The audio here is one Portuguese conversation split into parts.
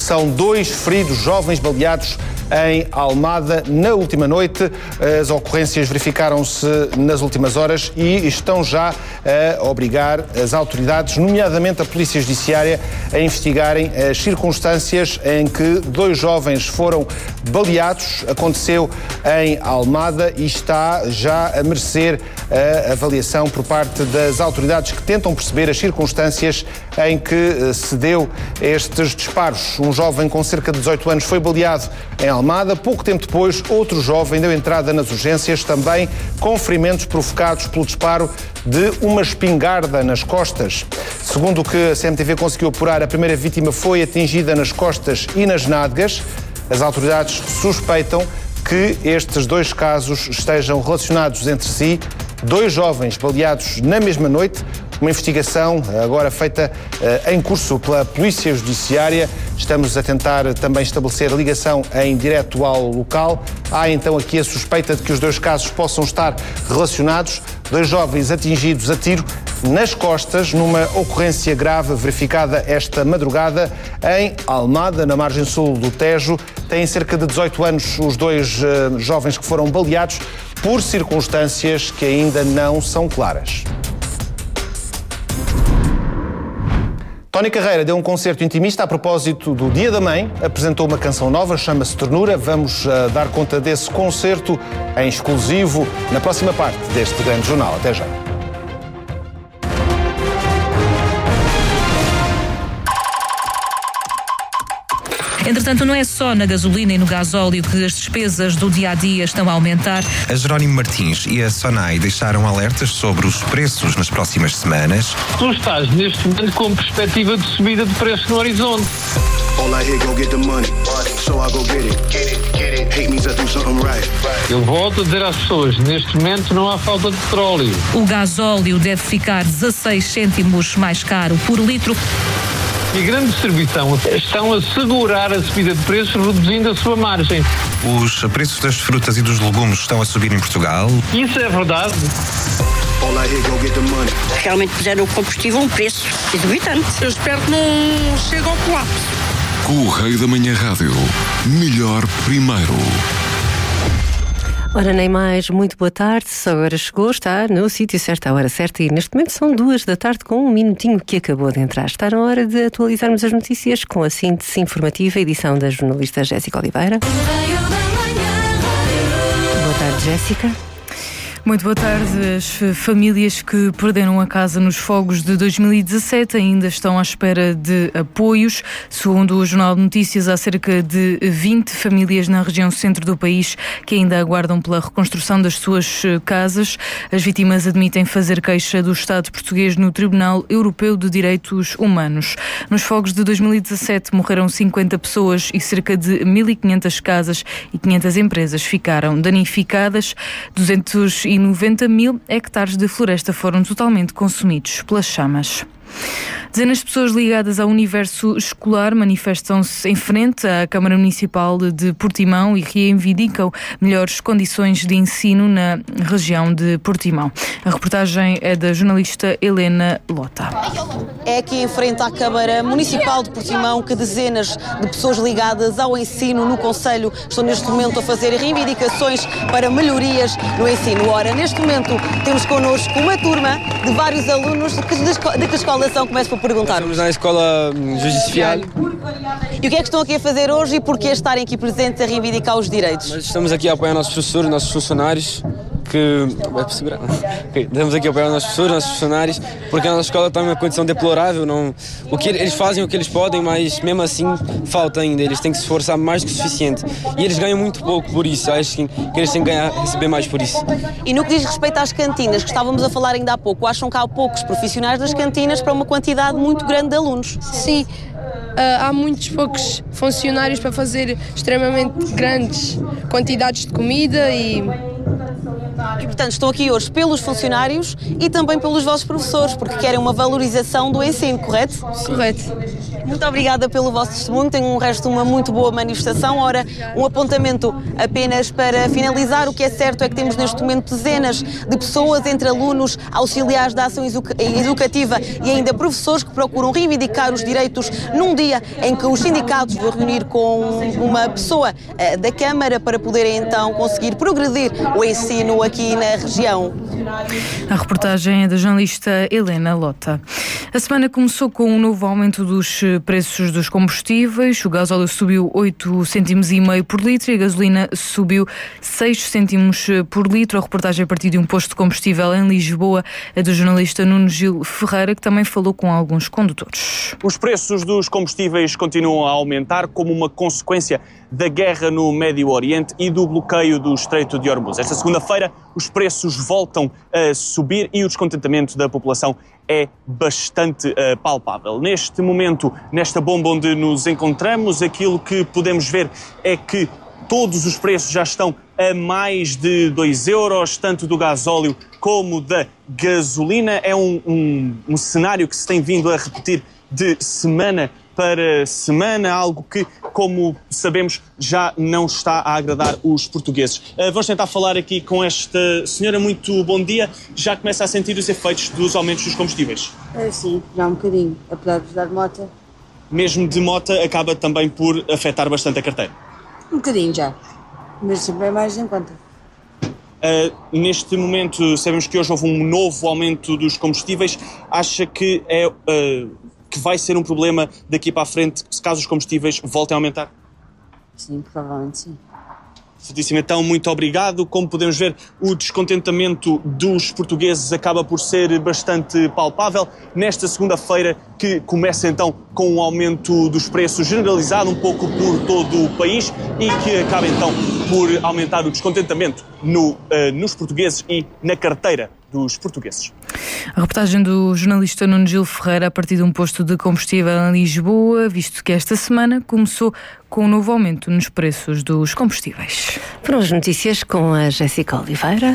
São 2 feridos, jovens baleados em Almada na última noite. As ocorrências verificaram-se nas últimas horas e estão já a obrigar as autoridades, nomeadamente a Polícia Judiciária, a investigarem as circunstâncias em que 2 jovens foram baleados. Aconteceu em Almada e está já a merecer a avaliação por parte das autoridades que tentam perceber as circunstâncias em que se deu estes disparos. Um jovem com cerca de 18 anos foi baleado em Almada. Pouco tempo depois, outro jovem deu entrada nas urgências, também com ferimentos provocados pelo disparo de uma espingarda nas costas. Segundo o que a CMTV conseguiu apurar, a primeira vítima foi atingida nas costas e nas nádegas. As autoridades suspeitam que estes 2 casos estejam relacionados entre si. 2 jovens baleados na mesma noite. Uma investigação agora feita em curso pela Polícia Judiciária. Estamos a tentar também estabelecer a ligação em direto ao local. Há então aqui a suspeita de que os 2 casos possam estar relacionados. 2 jovens atingidos a tiro nas costas numa ocorrência grave verificada esta madrugada em Almada, na margem sul do Tejo. Têm cerca de 18 anos os 2 jovens que foram baleados por circunstâncias que ainda não são claras. Tony Carreira deu um concerto intimista a propósito do Dia da Mãe, apresentou uma canção nova, chama-se Ternura. Vamos dar conta desse concerto em exclusivo na próxima parte deste grande jornal. Até já. Entretanto, não é só na gasolina e no gasóleo que as despesas do dia-a-dia estão a aumentar. A Jerónimo Martins e a Sonai deixaram alertas sobre os preços nas próximas semanas. Tu estás neste momento com perspectiva de subida de preço no horizonte. Eu volto a dizer às pessoas, neste momento não há falta de petróleo. O gasóleo deve ficar 16 cêntimos mais caro por litro. E a grande distribuição estão a segurar a subida de preços, reduzindo a sua margem. Os preços das frutas e dos legumes estão a subir em Portugal. Isso é verdade. Realmente puseram o combustível a um preço exorbitante. Eu espero que não chegue ao colapso. Correio da Manhã Rádio. Melhor primeiro. Ora, nem mais, muito boa tarde, só agora chegou, está no sítio certo, à hora certa, e neste momento são 2 da tarde com 1 minutinho que acabou de entrar. Está na hora de atualizarmos as notícias com a síntese informativa, edição da jornalista Jéssica Oliveira. Boa tarde, Jéssica. Muito boa tarde. As famílias que perderam a casa nos fogos de 2017 ainda estão à espera de apoios. Segundo o Jornal de Notícias, há cerca de 20 famílias na região centro do país que ainda aguardam pela reconstrução das suas casas. As vítimas admitem fazer queixa do Estado português no Tribunal Europeu de Direitos Humanos. Nos fogos de 2017 morreram 50 pessoas e cerca de 1.500 casas e 500 empresas ficaram danificadas. 290.000 hectares de floresta foram totalmente consumidos pelas chamas. Dezenas de pessoas ligadas ao universo escolar manifestam-se em frente à Câmara Municipal de Portimão e reivindicam melhores condições de ensino na região de Portimão. A reportagem é da jornalista Helena Lota. É aqui em frente à Câmara Municipal de Portimão que dezenas de pessoas ligadas ao ensino no concelho estão neste momento a fazer reivindicações para melhorias no ensino. Ora, neste momento temos connosco uma turma de vários alunos. De que escola são? Começo por perguntar. Estamos na escola Justicial. E o que é que estão aqui a fazer hoje e porquê estarem aqui presentes a reivindicar os direitos? Nós estamos aqui a apoiar nossos professores, nossos funcionários, estamos aqui a apoiar nossos professores, nossos funcionários, porque a nossa escola está em uma condição deplorável. Eles fazem o que eles podem, mas mesmo assim falta ainda. Eles têm que se esforçar mais do que o suficiente. E eles ganham muito pouco por isso. Acho que eles têm que receber mais por isso. E no que diz respeito às cantinas, que estávamos a falar ainda há pouco, acham que há poucos profissionais das cantinas para uma quantidade muito grande de alunos? Sim. Há muitos poucos funcionários para fazer extremamente grandes quantidades de comida e, portanto, estão aqui hoje pelos funcionários e também pelos vossos professores, porque querem uma valorização do ensino, correto? Correto. Muito obrigada pelo vosso testemunho, tenho um resto de uma muito boa manifestação. Ora, um apontamento apenas para finalizar. O que é certo é que temos neste momento dezenas de pessoas, entre alunos, auxiliares da ação educativa e ainda professores que procuram reivindicar os direitos num dia em que os sindicatos vão reunir com uma pessoa da Câmara para poderem então conseguir progredir o ensino aqui na região. A reportagem é da jornalista Helena Lota. A semana começou com um novo aumento dos preços dos combustíveis. O gasóleo subiu 8,5 cêntimos por litro e a gasolina subiu 6 cêntimos por litro. A reportagem a partir de um posto de combustível em Lisboa é do jornalista Nuno Gil Ferreira, que também falou com alguns condutores. Os preços dos combustíveis continuam a aumentar como uma consequência da guerra no Médio Oriente e do bloqueio do Estreito de Hormuz. Esta segunda-feira os preços voltam a subir e o descontentamento da população é bastante palpável. Neste momento, nesta bomba onde nos encontramos, aquilo que podemos ver é que todos os preços já estão a mais de 2 euros, tanto do gasóleo como da gasolina. É um cenário que se tem vindo a repetir de semana para semana, algo que, como sabemos, já não está a agradar os portugueses. Vamos tentar falar aqui com esta senhora. Muito bom dia. Já começa a sentir os efeitos dos aumentos dos combustíveis? Sim, já um bocadinho. Apesar de usar mota. Mesmo de moto, acaba também por afetar bastante a carteira? Um bocadinho já, mas sempre é mais em conta. Neste momento, sabemos que hoje houve um novo aumento dos combustíveis. Acha que que vai ser um problema daqui para a frente, caso os combustíveis voltem a aumentar? Sim, provavelmente sim. Certíssimo, então, muito obrigado. Como podemos ver, o descontentamento dos portugueses acaba por ser bastante palpável nesta segunda-feira, que começa então com um aumento dos preços generalizado um pouco por todo o país e que acaba então por aumentar o descontentamento nos portugueses e na carteira dos portugueses. A reportagem do jornalista Nuno Gil Ferreira a partir de um posto de combustível em Lisboa, visto que esta semana começou com um novo aumento nos preços dos combustíveis. Foram as notícias com a Jéssica Oliveira,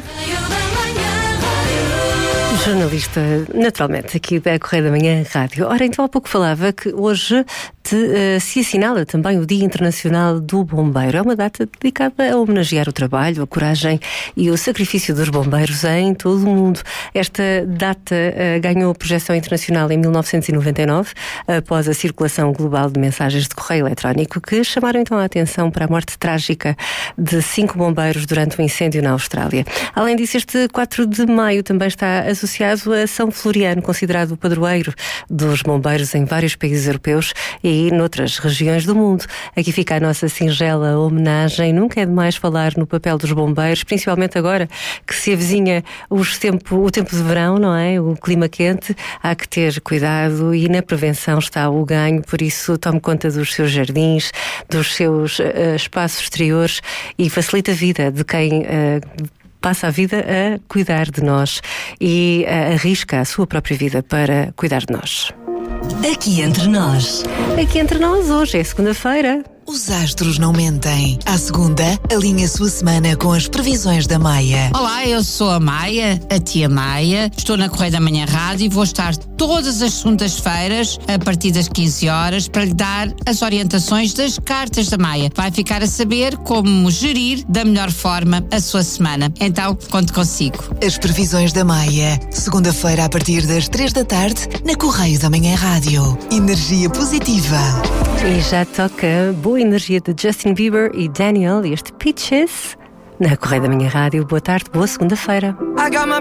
jornalista, naturalmente, aqui da Correio da Manhã Rádio. Ora, então há pouco falava que hoje se assinala também o Dia Internacional do Bombeiro. É uma data dedicada a homenagear o trabalho, a coragem e o sacrifício dos bombeiros em todo o mundo. Esta data ganhou projeção internacional em 1999, após a circulação global de mensagens de correio eletrónico que chamaram então a atenção para a morte trágica de 5 bombeiros durante um incêndio na Austrália. Além disso, este 4 de maio também está associado a São Floriano, considerado o padroeiro dos bombeiros em vários países europeus e noutras regiões do mundo. Aqui fica a nossa singela homenagem. Nunca é demais falar no papel dos bombeiros, principalmente agora que se avizinha o tempo de verão, não é? O clima quente. Há que ter cuidado e na prevenção está o ganho. Por isso, tome conta dos seus jardins, dos seus espaços exteriores e facilita a vida de quem passa a vida a cuidar de nós e arrisca a sua própria vida para cuidar de nós. Aqui entre nós. Aqui entre nós hoje é segunda-feira. Os astros não mentem. À segunda, alinhe a sua semana com as previsões da Maia. Olá, eu sou a Maia, a tia Maia. Estou na Correio da Manhã Rádio e vou estar todas as segundas-feiras, a partir das 15 horas, para lhe dar as orientações das cartas da Maia. Vai ficar a saber como gerir da melhor forma a sua semana. Então, conte consigo. As previsões da Maia. Segunda-feira, a partir das 3 da tarde, na Correio da Manhã Rádio. Energia positiva. E já toca boa energia de Justin Bieber e Daniel e este Peaches na Correio da Manhã Rádio. Boa tarde, boa segunda-feira.